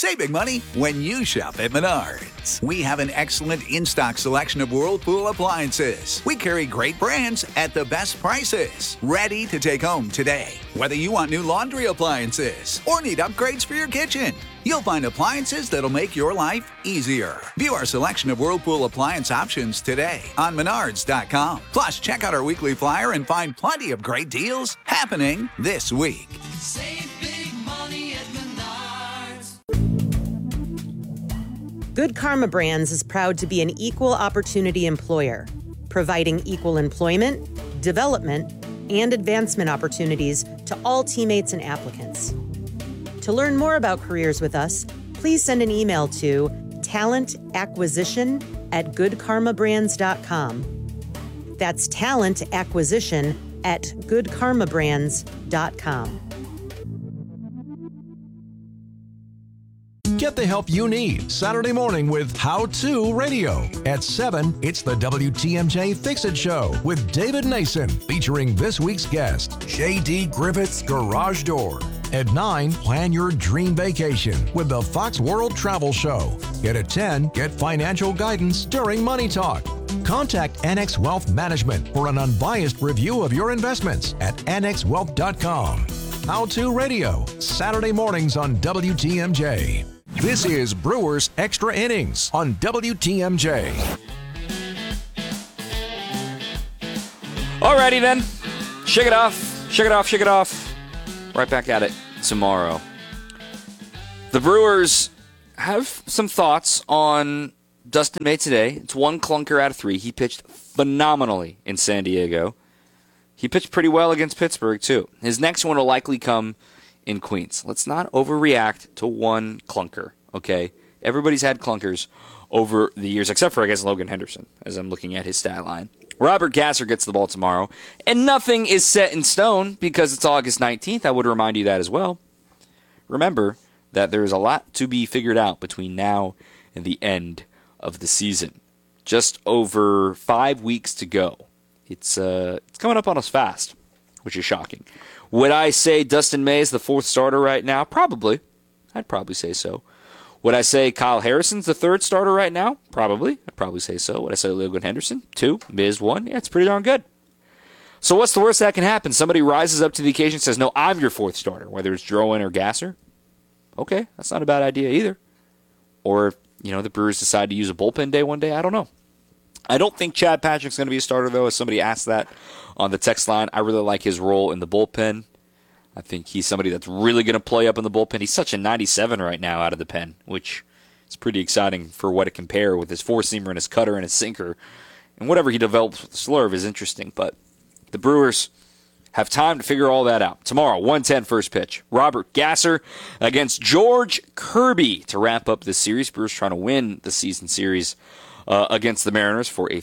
Save big money when you shop at Menards. We have an excellent in-stock selection of Whirlpool appliances. We carry great brands at the best prices. Ready to take home today. Whether you want new laundry appliances or need upgrades for your kitchen, you'll find appliances that'll make your life easier. View our selection of Whirlpool appliance options today on Menards.com. Plus, check out our weekly flyer and find plenty of great deals happening this week. Save big money at Menards. Good Karma Brands is proud to be an equal opportunity employer, providing equal employment, development, and advancement opportunities to all teammates and applicants. To learn more about careers with us, please send an email to talentacquisition@goodkarmabrands.com. That's talentacquisition@goodkarmabrands.com. Get the help you need Saturday morning with How To Radio. At 7, it's the WTMJ Fix-It Show with David Nason, featuring this week's guest, J.D. Griffith's Garage Door. At 9, plan your dream vacation with the Fox World Travel Show. And at 10, get financial guidance during Money Talk. Contact Annex Wealth Management for an unbiased review of your investments at annexwealth.com. How To Radio, Saturday mornings on WTMJ. This is Brewers Extra Innings on WTMJ. Alrighty then. Shake it off. Shake it off. Shake it off. Right back at it tomorrow. The Brewers have some thoughts on Dustin May today. It's 1 clunker out of 3. He pitched phenomenally in San Diego. He pitched pretty well against Pittsburgh, too. His next one will likely come in Queens. Let's not overreact to 1 clunker, okay? Everybody's had clunkers over the years, except for, I guess, Logan Henderson, as I'm looking at his stat line. Robert Gasser gets the ball tomorrow, and nothing is set in stone because it's August 19th. I would remind you that as well. Remember that there is a lot to be figured out between now and the end of the season. Just over 5 weeks to go. It's coming up on us fast, which is shocking. Would I say Dustin May is the 4th starter right now? Probably. I'd probably say so. Would I say Kyle Harrison's the 3rd starter right now? Probably. I'd probably say so. Would I say Logan Henderson? 2. Miz 1. Yeah, it's pretty darn good. So what's the worst that can happen? Somebody rises up to the occasion and says, no, I'm your 4th starter, whether it's Drouin or Gasser. Okay, that's not a bad idea either. Or, the Brewers decide to use a bullpen day one day. I don't know. I don't think Chad Patrick's going to be a starter, though, as somebody asked that on the text line. I really like his role in the bullpen. I think he's somebody that's really going to play up in the bullpen. He's such a 97 right now out of the pen, which is pretty exciting for what to compare with his 4-seamer and his cutter and his sinker. And whatever he develops with the slurve is interesting. But the Brewers have time to figure all that out. Tomorrow, 1:10 first pitch. Robert Gasser against George Kirby to wrap up this series. Brewers trying to win the season series against the Mariners for a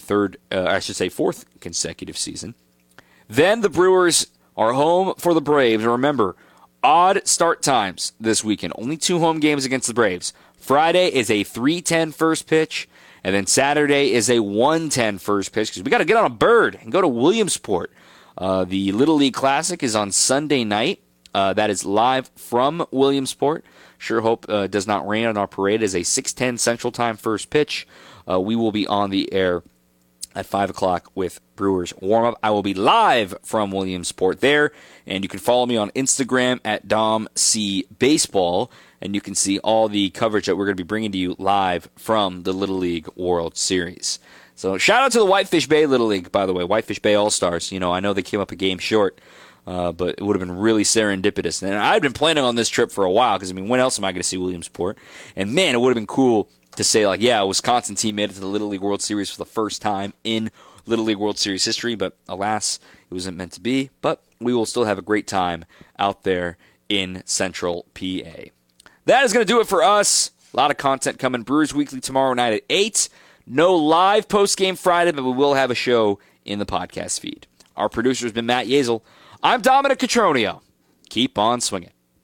4th consecutive season. Then the Brewers are home for the Braves. And remember, odd start times this weekend. Only 2 home games against the Braves. Friday is a 3:10 first pitch, and then Saturday is a 1:10 first pitch because we got to get on a bird and go to Williamsport. The Little League Classic is on Sunday night. That is live from Williamsport. Sure hope does not rain on our parade. It is a 6:10 Central Time first pitch. We will be on the air at 5 o'clock with Brewers warm-up. I will be live from Williamsport there, and you can follow me on Instagram at DomCBaseball, and you can see all the coverage that we're going to be bringing to you live from the Little League World Series. So shout out to the Whitefish Bay Little League, by the way, Whitefish Bay All-Stars. I know they came up a game short, but it would have been really serendipitous. And I've been planning on this trip for a while because, when else am I going to see Williamsport? And, man, it would have been cool to say, a Wisconsin team made it to the Little League World Series for the first time in Little League World Series history, but alas, it wasn't meant to be. But we will still have a great time out there in Central PA. That is going to do it for us. A lot of content coming. Brewers Weekly tomorrow night at 8. No live post-game Friday, but we will have a show in the podcast feed. Our producer has been Matt Yazel. I'm Dominic Cotroneo. Keep on swinging.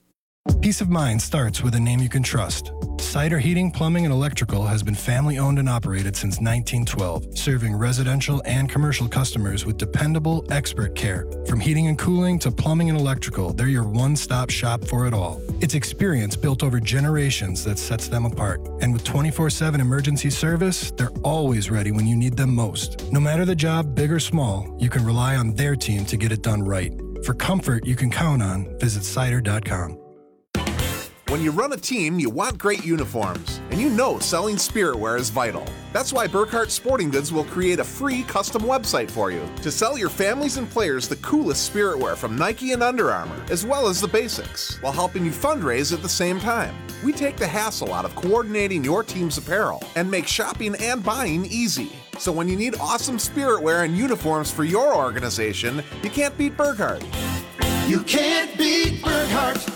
Peace of mind starts with a name you can trust. Cider Heating, Plumbing, and Electrical has been family-owned and operated since 1912, serving residential and commercial customers with dependable, expert care. From heating and cooling to plumbing and electrical, they're your one-stop shop for it all. It's experience built over generations that sets them apart. And with 24/7 emergency service, they're always ready when you need them most. No matter the job, big or small, you can rely on their team to get it done right. For comfort you can count on, visit cider.com. When you run a team, you want great uniforms, and you know selling spiritware is vital. That's why Burkhart Sporting Goods will create a free custom website for you to sell your families and players the coolest spiritware from Nike and Under Armour, as well as the basics, while helping you fundraise at the same time. We take the hassle out of coordinating your team's apparel and make shopping and buying easy. So when you need awesome spiritware and uniforms for your organization, you can't beat Burkhart. You can't beat Burkhart.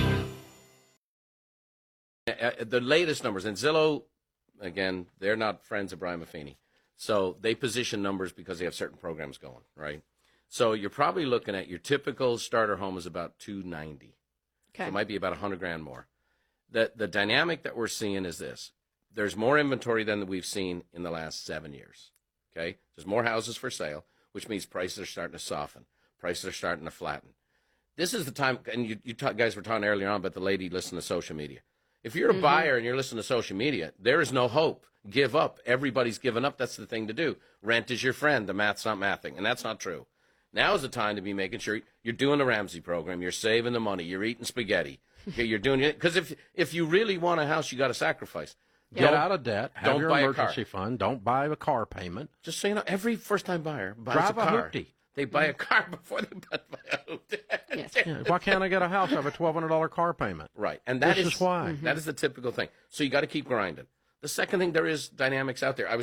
The latest numbers, and Zillow, again, they're not friends of Brian Maffini. So they position numbers because they have certain programs going, right? So you're probably looking at your typical starter home is about $290,000. Okay. So it might be about $100,000 more. The dynamic that we're seeing is this. There's more inventory than we've seen in the last 7 years, okay? There's more houses for sale, which means prices are starting to soften. Prices are starting to flatten. This is the time, and you guys were talking earlier on about the lady listening to social media. If you're a buyer and you're listening to social media, there is no hope. Give up. Everybody's given up. That's the thing to do. Rent is your friend. The math's not mathing, and that's not true. Now is the time to be making sure you're doing the Ramsey program. You're saving the money. You're eating spaghetti. You're doing it because if you really want a house, you got to sacrifice. Get out of debt. Have your buy emergency fund. Don't buy a car payment. Just so you know, every first-time buyer buys Drive a car. hoopty. They buy a car before they buy a hoopty. Yes. Yeah, why can't I get a house? I have a $1,200 car payment. Right, and that is why. That is the typical thing. So you got to keep grinding. The second thing, there is dynamics out there.